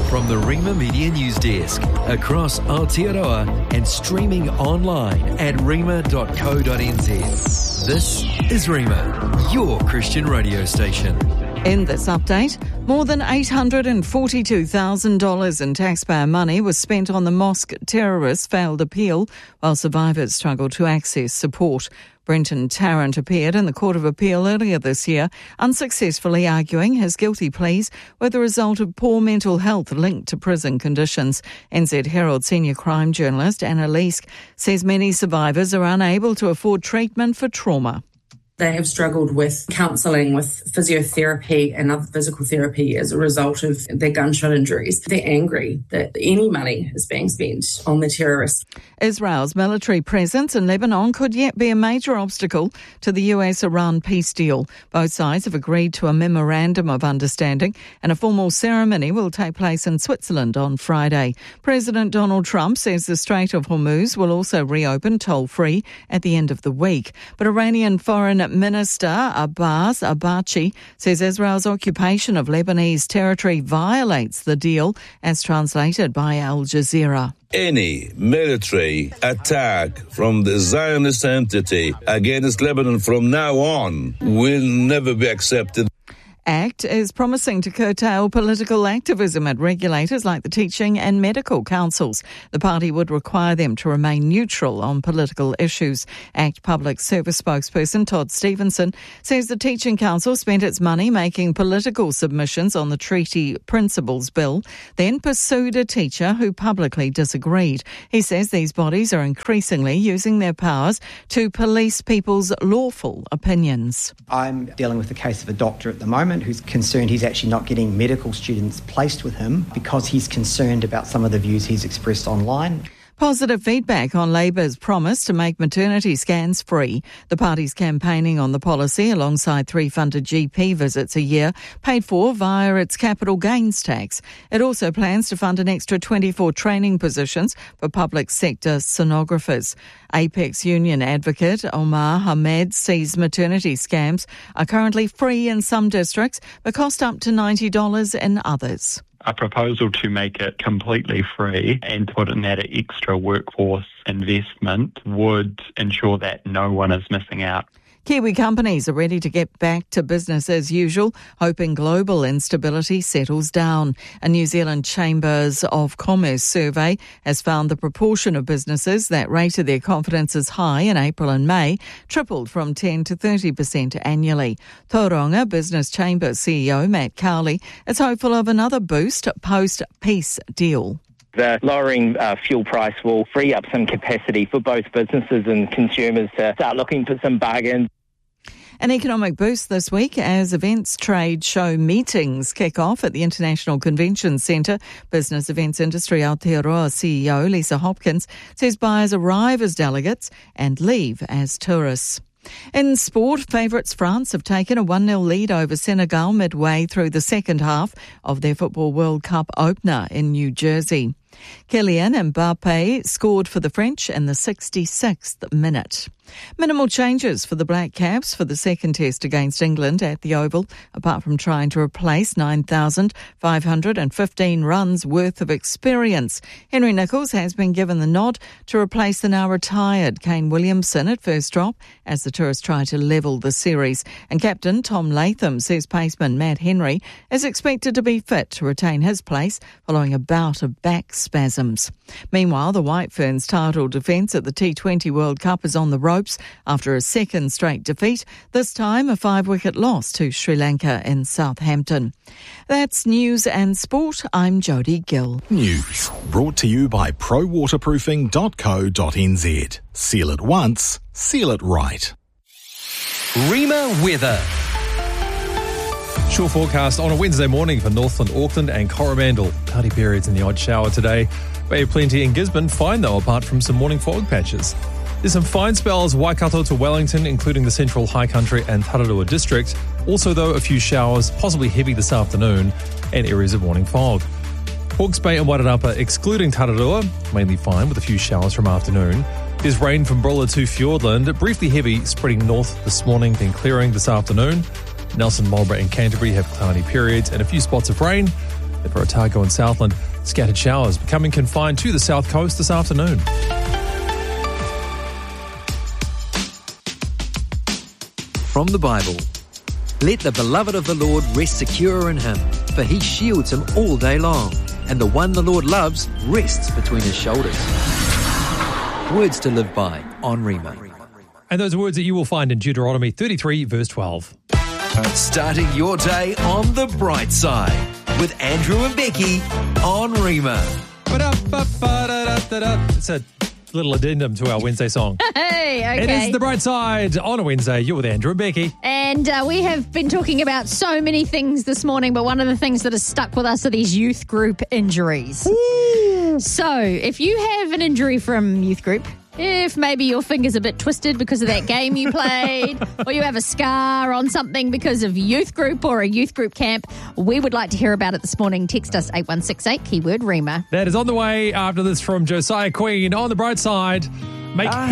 from the Rima Media News Desk, across Aotearoa and streaming online at rima.co.nz. This is Rima, your Christian radio station. In this update, more than $842,000 in taxpayer money was spent on the mosque terrorists' failed appeal, while survivors struggled to access support. Brenton Tarrant appeared in the Court of Appeal earlier this year, unsuccessfully arguing his guilty pleas were the result of poor mental health linked to prison conditions. NZ Herald senior crime journalist Anna Leask says many survivors are unable to afford treatment for trauma. They have struggled with counselling, with physiotherapy and other physical therapy as a result of their gunshot injuries. They're angry that any money is being spent on the terrorists. Israel's military presence in Lebanon could yet be a major obstacle to the US-Iran peace deal. Both sides have agreed to a memorandum of understanding, and a formal ceremony will take place in Switzerland on Friday. President Donald Trump says the Strait of Hormuz will also reopen toll-free at the end of the week. But Iranian Foreign Minister Abbas Araghchi says Israel's occupation of Lebanese territory violates the deal, as translated by Al Jazeera. Any military attack from the Zionist entity against Lebanon from now on will never be accepted. ACT is promising to curtail political activism at regulators like the teaching and medical councils. The party would require them to remain neutral on political issues. ACT Public Service spokesperson Todd Stevenson says the Teaching Council spent its money making political submissions on the Treaty Principles Bill, then pursued a teacher who publicly disagreed. He says these bodies are increasingly using their powers to police people's lawful opinions. I'm dealing with the case of a doctor at the moment who's concerned he's actually not getting medical students placed with him because he's concerned about some of the views he's expressed online. Positive feedback on Labour's promise to make maternity scans free. The party's campaigning on the policy alongside 3 funded GP visits a year, paid for via its capital gains tax. It also plans to fund an extra 24 training positions for public sector sonographers. Apex Union advocate Omar Hamed sees maternity scans are currently free in some districts but cost up to $90 in others. A proposal to make it completely free and put in that extra workforce investment would ensure that no one is missing out. Kiwi companies are ready to get back to business as usual, hoping global instability settles down. A New Zealand Chambers of Commerce survey has found the proportion of businesses that rated their confidence as high in April and May tripled from 10 to 30% annually. Tauranga Business Chamber CEO Matt Cowley is hopeful of another boost post-peace deal. The lowering fuel price will free up some capacity for both businesses and consumers to start looking for some bargains. An economic boost this week as events, trade show meetings kick off at the International Convention Centre. Business Events Industry Aotearoa CEO Lisa Hopkins says buyers arrive as delegates and leave as tourists. In sport, favourites France have taken a 1-0 lead over Senegal midway through the second half of their Football World Cup opener in New Jersey. Kylian Mbappe scored for the French in the 66th minute. Minimal changes for the Black Caps for the second test against England at the Oval, apart from trying to replace 9,515 runs worth of experience. Henry Nicholls has been given the nod to replace the now retired Kane Williamson at first drop as the tourists try to level the series. And captain Tom Latham says paceman Matt Henry is expected to be fit to retain his place following a bout of back spasms. Meanwhile, the White Ferns' title defence at the T20 World Cup is on the ropes after a second straight defeat, this time a 5-wicket loss to Sri Lanka in Southampton. That's news and sport. I'm Jodie Gill. News brought to you by prowaterproofing.co.nz. Seal it once, seal it right. Rima weather. Short forecast on a Wednesday morning for Northland, Auckland and Coromandel. Cloudy periods and the odd shower today. Bay of Plenty in Gisborne, fine though apart from some morning fog patches. There's some fine spells Waikato to Wellington, including the central high country and Tararua district. Also though, a few showers, possibly heavy this afternoon, and areas of morning fog. Hawke's Bay and Wairarapa, excluding Tararua, mainly fine with a few showers from afternoon. There's rain from Brilla to Fiordland, briefly heavy, spreading north this morning, then clearing this afternoon. Nelson, Marlborough and Canterbury have cloudy periods and a few spots of rain. For Otago and Southland, scattered showers becoming confined to the south coast this afternoon. From the Bible. Let the beloved of the Lord rest secure in him, for he shields him all day long, and the one the Lord loves rests between his shoulders. Words to live by on Rima. And those are words that you will find in Deuteronomy 33, verse 12. Starting your day on the bright side with Andrew and Becky on Rima. It's a little addendum to our Wednesday song. Hey, okay. It is the bright side on a Wednesday. You're with Andrew and Becky. And we have been talking about so many things this morning, but one of the things that has stuck with us are these youth group injuries. Ooh. So if you have an injury from youth group, if maybe your finger's a bit twisted because of that game you played, or you have a scar on something because of youth group or a youth group camp, we would like to hear about it this morning. Text us 8168, keyword Rima. That is on the way after this from Josiah Queen on the bright side. Make